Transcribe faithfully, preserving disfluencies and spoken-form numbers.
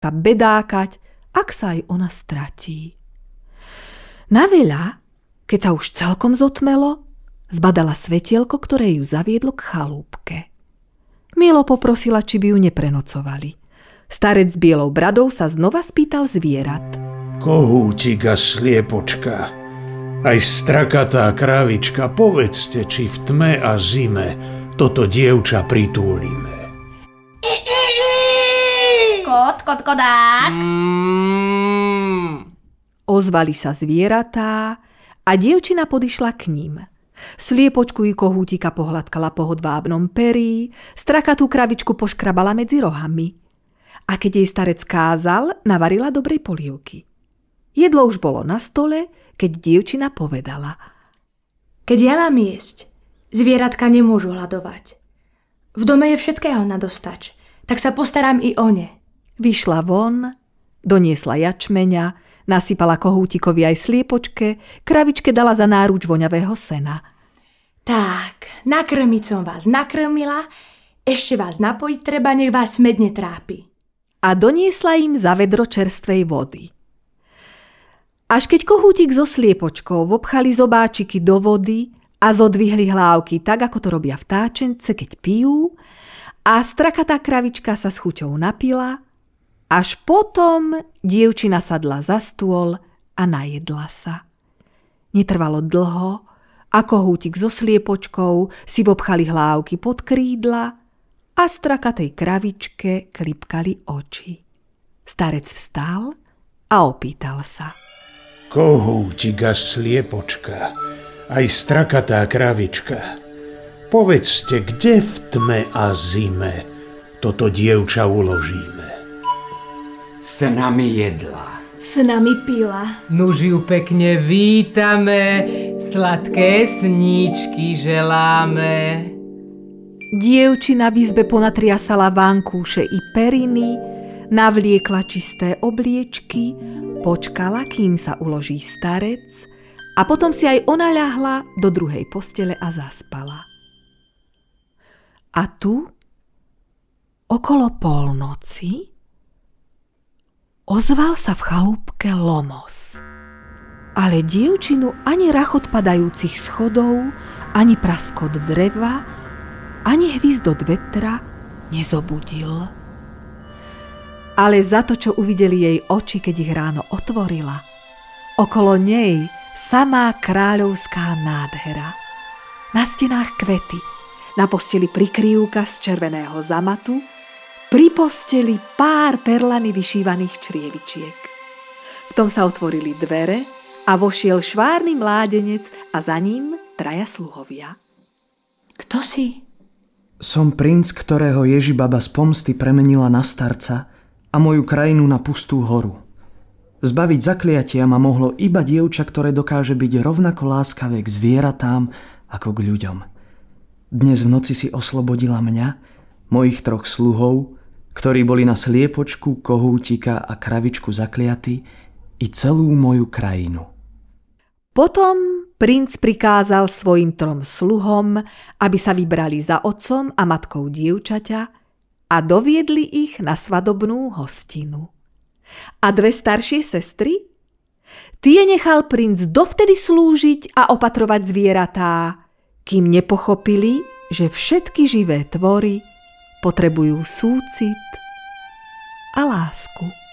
bedákať, ak sa aj ona stratí. Naveľa, keď sa už celkom zotmelo, zbadala svetielko, ktoré ju zaviedlo k chalúbke. Milo poprosila, či by ju neprenocovali. Starec s bielou bradou sa znova spýtal zvierat. Kohútik a sliepočka, aj strakatá krávička, povedzte, či v tme a zime toto dievča pritúlime. Kot, kot, kodák. Mm. Ozvali sa zvieratá a dievčina podišla k ním. Sliepočku i kohútika pohľadkala po hodvábnom perí, strakatú kravičku poškrabala medzi rohami. A keď jej starec kázal, navarila dobrej polievky. Jedlo už bolo na stole, keď dievčina povedala. Keď ja mám jesť, zvieratka nemôžu hladovať. V dome je všetkého nadostač, tak sa postarám i o ne. Vyšla von, doniesla jačmeňa, nasypala kohútikovi aj sliepočke, kravičke dala za náruč voňavého sena. Tak, nakrmiť som vás nakrmila, ešte vás napojiť treba, nech vás smed netrápi. A doniesla im za vedro čerstvej vody. Až keď kohútik so sliepočkou vopchali zobáčiky do vody a zodvihli hlávky tak, ako to robia vtáčence, keď pijú, a strakatá kravička sa s chuťou napila, až potom dievčina sadla za stôl a najedla sa. Netrvalo dlho a kohútik so sliepočkou si vopchali hlávky pod krídla a strakatej kravičke klipkali oči. Starec vstal a opýtal sa. Kohútik a sliepočka, aj strakatá kravička, povedzte, kde v tme a zime toto dievča uložíme? S nami jedla. S nami pila. Nuž ju pekne vítame, sladké sníčky želáme. Dievčina v izbe ponatriasala vankúše i periny, navliekla čisté obliečky, počkala, kým sa uloží starec, a potom si aj ona ľahla do druhej postele a zaspala. A tu, okolo polnoci, ozval sa v chalúbke Lomos. Ale dievčinu ani rachot padajúcich schodov, ani praskot dreva, ani hvizdot vetra nezobudil. Ale za to, čo uvideli jej oči, keď ich ráno otvorila, okolo nej samá kráľovská nádhera. Na stenách kvety, na posteli prikrývka z červeného zamatu, pri posteli pár perlami vyšívaných črievičiek. V tom sa otvorili dvere a vošiel švárny mládenec a za ním traja sluhovia. Kto si? Som princ, ktorého Ježibaba z pomsty premenila na starca a moju krajinu na pustú horu. Zbaviť zakliatia ma mohlo iba dievča, ktoré dokáže byť rovnako láskavé k zvieratám ako k ľuďom. Dnes v noci si oslobodila mňa, mojich troch sluhov, ktorí boli na sliepočku, kohútika a kravičku zakliatí, i celú moju krajinu. Potom princ prikázal svojim trom sluhom, aby sa vybrali za otcom a matkou dievčaťa a doviedli ich na svadobnú hostinu. A dve staršie sestry? Tie nechal princ dovtedy slúžiť a opatrovať zvieratá, kým nepochopili, že všetky živé tvory potrebujú súcit a lásku.